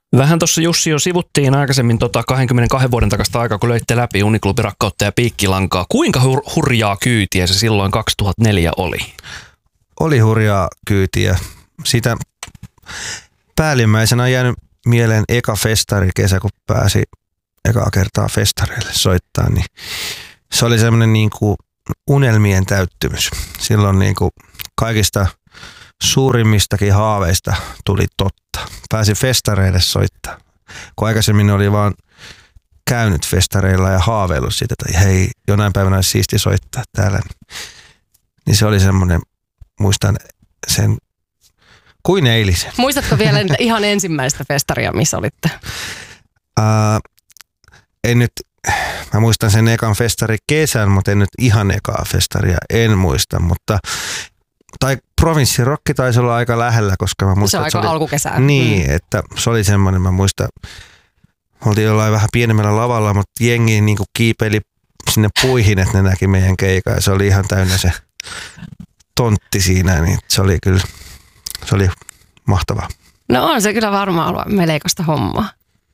Vähän tuossa Jussi jo sivuttiin aikaisemmin 22 vuoden takasta aikaa, kun löitte läpi Uniklubi Rakkautta ja Piikkilankaa. Kuinka hurjaa kyytiä se silloin 2004 oli? Oli hurjaa kyytiä. Sitä päällimmäisenä on jäänyt mieleen eka festarikesä, kun pääsi ekaa kertaa festareille soittaa, niin se oli semmoinen niin kuin unelmien täyttymys. Silloin niin kuin kaikista suurimmistakin haaveista tuli totta. Pääsi festareille soittaa. Kun aikaisemmin oli vaan käynyt festareilla ja haaveillut siitä, että hei, jonain päivänä olisi siisti soittaa täällä. Niin se oli semmoinen, muistan sen kuin eilisen. Muistatko vielä ihan ensimmäistä festaria, missä olitte? En nyt, mä muistan sen ekan festarikesän, mutta en nyt ihan ekaa festaria, en muista, mutta tai provinssirokki taisi olla aika lähellä, koska mä muistan, se on aika alkukesää. Niin, että se oli semmoinen, mä muistan, oltiin jollain vähän pienemmällä lavalla, mutta jengi niin kuin kiipeili sinne puihin, että ne näki meidän keikaa ja se oli ihan täynnä se tontti siinä, niin se oli kyllä, se oli mahtavaa. No on se kyllä varmaan ollut meleikosta hommaa.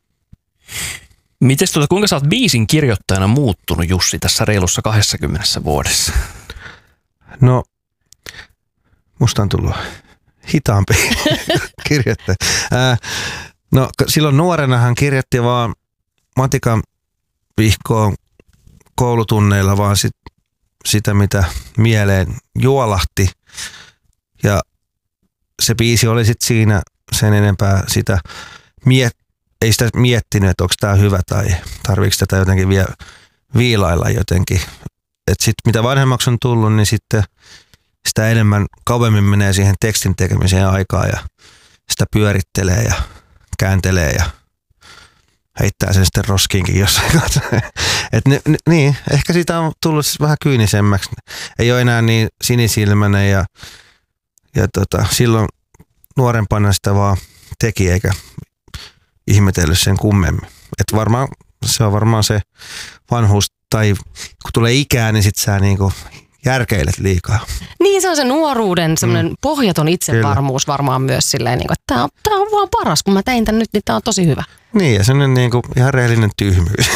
Mites kuinka sä oot biisin kirjoittajana muuttunut, Jussi, tässä reilussa 20 vuodessa? No, musta on tullut hitaampi kirjoittaja. No, silloin nuorena hän kirjoitti vaan matikan vihkoon koulutunneilla vaan sitä, mitä mieleen juolahti. Ja se biisi oli sitten siinä sen enempää sitä ei sitä miettinyt, että onko tämä hyvä tai tarviiko tätä jotenkin vielä viilailla jotenkin. Että sitten mitä vanhemmaksi on tullut, niin sitten sitä enemmän kauemmin menee siihen tekstin tekemiseen aikaa ja sitä pyörittelee ja kääntelee ja heittää sen sitten roskiinkin jossain kanssa. Niin, ehkä siitä on tullut vähän kyynisemmäksi. Ei ole enää niin sinisilmäinen ja silloin nuorempana sitä vaan teki eikä ihmetellyt sen kummemmin. Et varmaan, se on varmaan se vanhuus, tai kun tulee ikää, niin sit sä niinku järkeilet liikaa. Niin, se on se nuoruuden semmoinen pohjaton itsevarmuus varmaan myös silleen, niin kuin, että tää on vaan paras, kun mä tein tän nyt, niin tää on tosi hyvä. Niin, ja semmoinen niinku ihan rehellinen tyhmyys.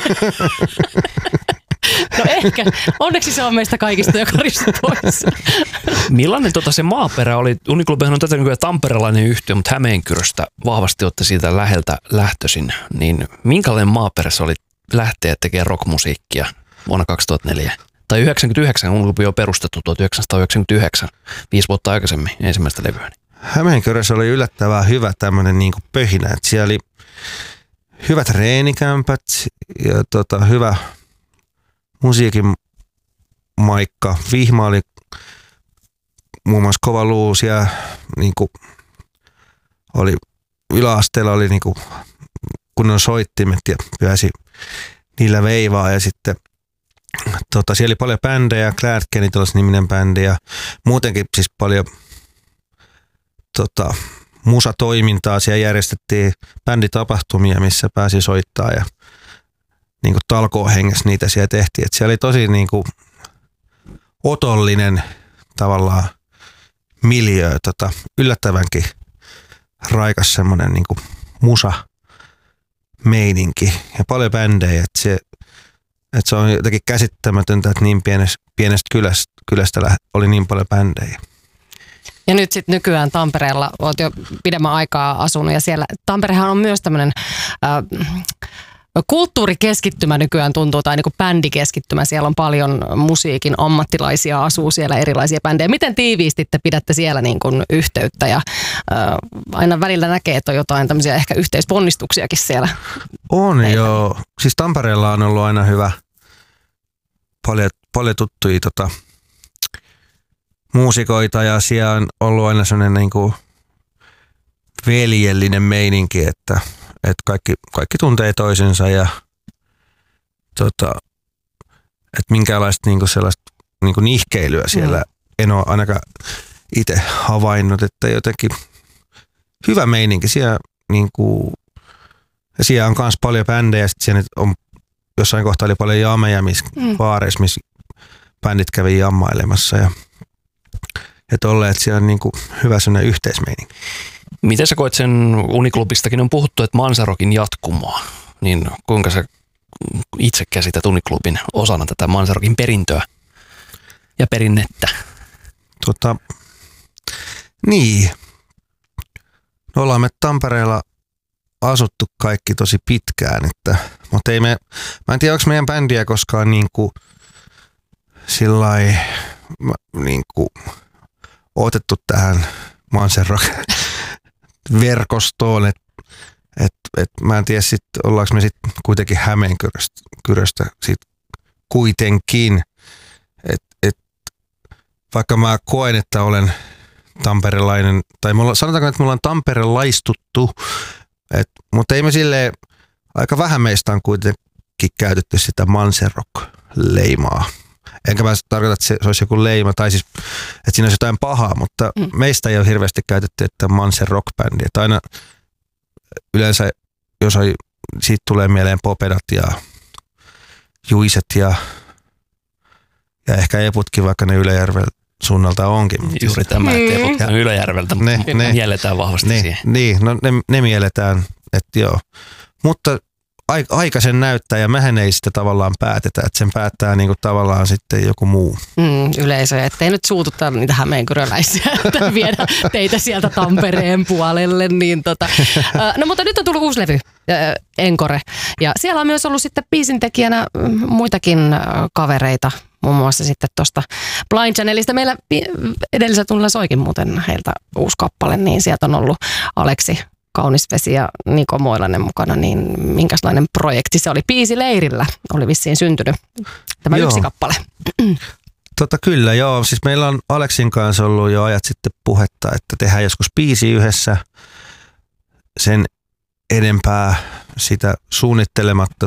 No ehkä. Onneksi se on meistä kaikista jo karista pois. Millainen se maaperä oli? Uniklubihan on tätä nykyään tamperelainen yhtiö, mutta Hämeenkyröstä vahvasti olette siitä läheltä lähtöisin. Niin minkälainen maaperä se oli lähteä tekemään rockmusiikkia vuonna 2004? Tai 99, Uniklubi on perustettu 1999, 5 vuotta aikaisemmin ensimmäistä levyä. Hämeenkyrössä oli yllättävän hyvä tämmöinen niinku pöhinä. Että siellä oli hyvät treenikämpät ja hyvä musiikin maikka. Vihma oli muun muassa kova luus ja niinku oli yläasteella oli niinku kunnon soittimet ja pääsi niillä veivaa ja sitten siellä oli paljon bändejä, Glad Genitals niminen bändi ja muutenkin siis paljon musatoimintaa. Siellä järjestettiin bänditapahtumia, missä pääsi soittaa ja niin kuin talkoohengessä niitä siellä tehtiin. Et siellä oli tosi niin kuin otollinen tavallaan miljöö, yllättävänkin raikas semmoinen niin kuin musa-meininki ja paljon bändejä. Et se on jotenkin käsittämätöntä, että niin pienestä kylästä oli niin paljon bändejä. Ja nyt sitten nykyään Tampereella olet jo pidemmän aikaa asunut ja siellä Tamperehan on myös tämmöinen kulttuurikeskittymä nykyään tuntuu, tai niin kuin bändikeskittymä. Siellä on paljon musiikin ammattilaisia, asuu siellä erilaisia bändejä. Miten tiiviisti te pidätte siellä niin kuin yhteyttä ja aina välillä näkee, että on jotain tämmöisiä ehkä yhteisponnistuksiakin siellä? On joo. Siis Tampereella on ollut aina hyvä, paljon tuttuja muusikoita ja siellä on ollut aina sellainen niin kuin veljellinen meininki, että kaikki tuntee toisensa ja että minkäänlaista niinku sellaista niinku nihkeilyä siellä en ole ainakaan itse havainnut, että jotenkin hyvä meininki siellä niinku, ja siellä on myös paljon bändejä, sitten siellä on jossain kohtaa oli paljon jameja, baareissa, missä bändit kävi jammailemassa ja tolleen, että siellä on niinku hyvä sellainen yhteismeininki. Miten sä koet sen, Uniklubistakin on puhuttu, että Manzarokin jatkumoa, niin kuinka sä itse käsität Uniklubin osana tätä Manzarokin perintöä ja perinnettä? Niin. No ollaan me Tampereella asuttu kaikki tosi pitkään, mutta mä en tiedä, onko meidän bändiä koskaan niinku sillai niinku otettu tähän Manzarrock-verkostoon, että mä en tiedä sit, ollaanko me sitten kuitenkin Hämeenkyröstä sit kuitenkin, että vaikka mä koen, että olen tamperelainen, tai sanotaanko, että me ollaan tamperelaistuttu, mutta ei me silleen, aika vähän meistä on kuitenkin käytetty sitä Manzarrock-leimaa. Enkä mä tarkoita, että se olisi joku leima, tai siis, että siinä olisi jotain pahaa, mutta meistä ei ole hirveästi käytetty, että Manzarrock-bändi. Että aina yleensä, jos siitä tulee mieleen Popedat ja Juiset ja ehkä Eputkin, vaikka ne Ylöjärven suunnalta onkin. Juuri tämä, että Eput on Ylöjärveltä, ne mielletään vahvasti siihen. Niin, no ne mielletään, että joo. Mutta aika sen näyttää ja mehän ei sitä tavallaan päätetä, että sen päättää niinku tavallaan sitten joku muu. Yleisö, ettei nyt suututtaa niitä hämeenkyröläisiä, että viedä teitä sieltä Tampereen puolelle. Niin No mutta nyt on tullut uusi levy, Encore, ja siellä on myös ollut sitten biisintekijänä muitakin kavereita, muun muassa sitten tuosta Blind Channelista. Meillä edellisellä tunnilla soikin muuten heiltä uusi kappale, niin sieltä on ollut Aleksi Kaunisvesi ja Niko Moilanen mukana, niin minkälainen projekti se oli? Biisileirillä oli vissiin syntynyt tämä yksi kappale. Kyllä, joo. Siis meillä on Aleksin kanssa ollut jo ajat sitten puhetta, että tehdään joskus biisi yhdessä, sen enempää sitä suunnittelematta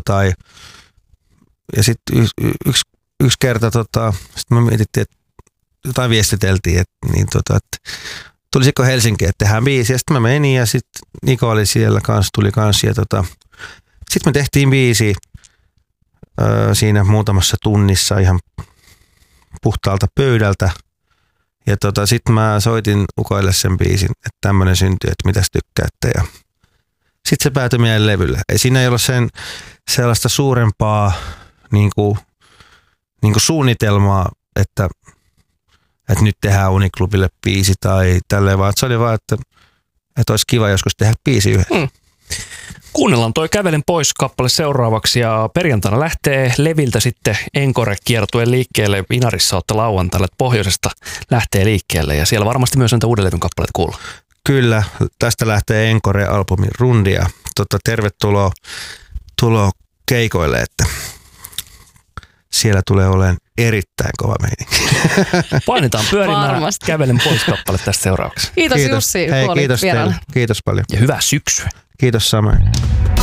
ja sitten yksi kerta sitten me mietittiin, että jotain viestiteltiin, että tulisiko Helsinkiin, että tehdään biisi, ja sitten mä menin, ja sitten Niko oli siellä kanssa, tuli kanssa, ja sitten me tehtiin biisi siinä muutamassa tunnissa ihan puhtaalta pöydältä, ja sitten mä soitin ukoille sen biisin, että tämmöinen syntyi, että mitäs tykkäätte, ja sitten se päätyi meidän levylle. Ei siinä ei ollut sellaista suurempaa niinku suunnitelmaa, että nyt tehdään Uniklubille biisi tai tälleen, vaan se oli vaan, että olisi kiva joskus tehdä biisi yhdessä. Kuunnellaan toi Kävelen pois -kappale seuraavaksi, ja perjantaina lähtee Leviltä sitten Encore-kiertue liikkeelle. Inarissa olette lauantaille, pohjoisesta lähtee liikkeelle, ja siellä varmasti myös näitä uuden levyn kappaleita kuulla. Kyllä, tästä lähtee Encore-albumin rundia. Tervetuloa keikoille, että siellä tulee olemaan erittäin kova meininki. Painetaan pyörimään. Kävelen pois -kappale tästä seuraavaksi. Kiitos Jussi. Hei, kiitos teille. Kiitos paljon. Ja hyvää syksyä. Kiitos samoin.